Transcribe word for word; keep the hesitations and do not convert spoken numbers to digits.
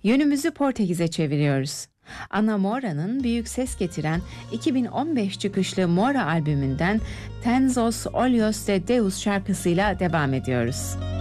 Yönümüzü Portekiz'e çeviriyoruz. Ana Mora'nın büyük ses getiren iki bin on beş çıkışlı Mora albümünden Tenzos Olhos de Deus şarkısıyla devam ediyoruz.